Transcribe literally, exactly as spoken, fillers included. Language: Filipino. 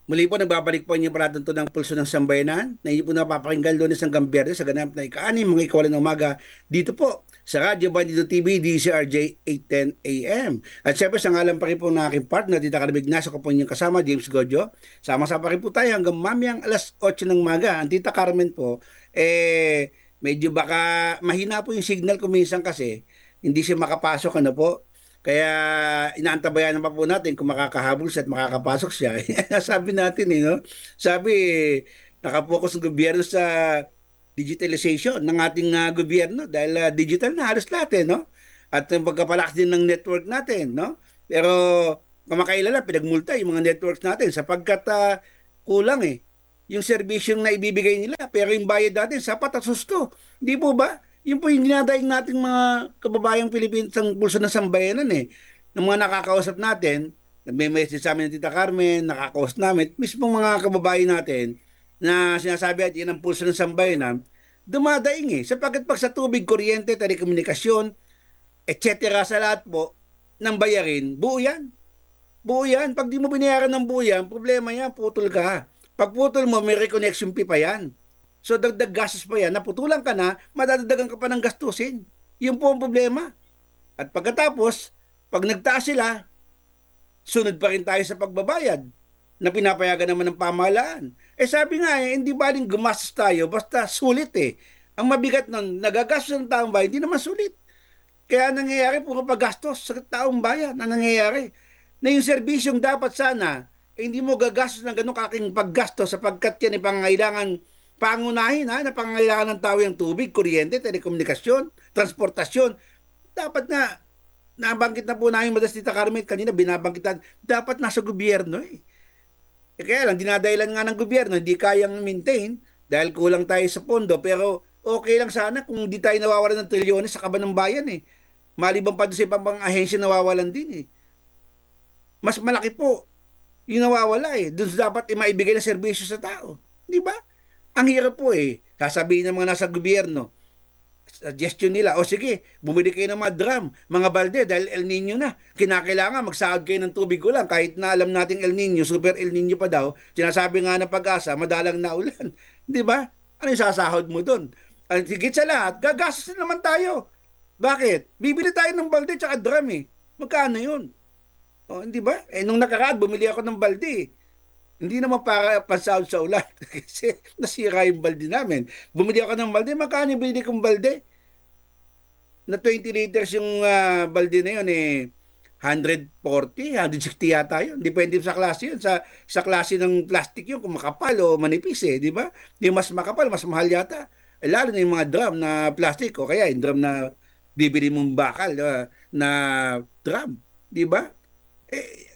Muli po, nagbabalik po niyo paratang to ng Pulso ng Sambayanan na inyo po napapakinggan Lunes hanggang Biyernes sa ganap na ika-anim mga ikawalan ng umaga dito po sa Radyo Bandido T V, D C R J eight ten A M. At syempre sa ngalan pa rin po ng aking partner, Tita Carmig Nasa ko po inyong kasama, James Gojo. Sama-sama pa rin po tayo hanggang mamayang alas otso ng umaga. Ang Tita Carmen po, eh, medyo baka mahina po yung signal ko minsan kasi hindi siya makapasok, ano po. Kaya inaantabayan pa po natin kung makakahabol siya at makakapasok siya. Sabi natin eh, no? Sabi, nakapokus ng gobyerno sa digitalization ng ating ah, gobyerno dahil ah, digital na halos lahat eh, no? At ang pagkapalakas din ng network natin, no? Pero kamakailala, pinagmulta yung mga networks natin sapagkat ah, kulang eh. Yung serbisyong na ibibigay nila, pero yung bayad natin, sapat at susto. Hindi po ba? Yun po yung dinadaing nating mga kababayang Pilipino sa pulso ng sambayanan eh. Ng mga nakakausap natin, nagme-message sa amin ng Tita Carmen, nakakausap namin, mismo mga kababayan natin na sinasabi at yan ang pulso ng sambayanan, dumadaing eh. Sapagkat pag sa tubig, kuryente, telekomunikasyon, et cetera sa lahat po, ng bayarin, buo yan. Buo yan. Pag di mo binayaran ng buo yan, problema yan, putol ka. Pag putol mo, may reconnection fee pa yan. So dagdag gastos pa yan, naputulan ka na, madadagdagan ka pa ng gastusin. Yun po ang problema. At pagkatapos, pag nagtaas sila, sunod pa rin tayo sa pagbabayad na pinapayagan naman ng pamahalaan. Eh sabi nga eh, hindi baling gumastos tayo, basta sulit eh. Ang mabigat nun, nagagastos ng taong bayan, hindi naman sulit. Kaya ang nangyayari, puro paggastos sa taong bayan. Ang nangyayari, na yung serbisyong dapat sana, eh, hindi mo gagastos ng ganun kaking paggastos sapagkat yan ay pangangailangan pangunahin ha, na pangangailangan ng tao yung tubig, kuryente, telekomunikasyon, transportasyon. Dapat nga, nabanggit na po namin Madas Tita Carmen kanina, binabangkitan, dapat nasa gobyerno eh. Eh kaya lang, dinadahilan nga ng gobyerno, hindi kayang maintain dahil kulang tayo sa pondo, pero okay lang sana kung hindi tayo nawawalan ng trilyones sa kaban ng bayan eh. Maliban pa doon sa ibang pang ahensya nawawalan din eh. Mas malaki po yung nawawala eh. Doon dapat eh, maibigay ng serbisyo sa tao. Di ba? Ang hirap po eh. Sasabihin ng mga nasa gobyerno, suggestion nila, o sige, bumili kayo ng mga drum, mga balde, dahil El Nino na. Kinakailangan, magsahod kayo ng tubig ko lang, kahit na alam nating El Nino, super El Nino pa daw, sinasabi nga ng pag-asa, madalang na ulan. Di ba? Ano yung sasahod mo doon? Ang higit sa lahat, gagastos na naman tayo. Bakit? Bibili tayo ng balde tsaka drum eh. Magkano yun? O, hindi ba? Eh, nung nakaraan, bumili ako ng balde eh. Hindi naman para pansahod sa ulan kasi nasira yung balde namin. Bumili ako ng balde, magkano yung binili kong balde? Na twenty liters yung ah, balde na yun eh, one forty, one sixty yata yun. Depende sa klase yun. Sa, sa klase ng plastic yun, kung makapal o manipis eh, di ba? Yung mas makapal, mas mahal yata. Eh, lalo na yung mga drum na plastic o kaya yung drum na bibili mong bakal ah, na drum, di ba? Eh,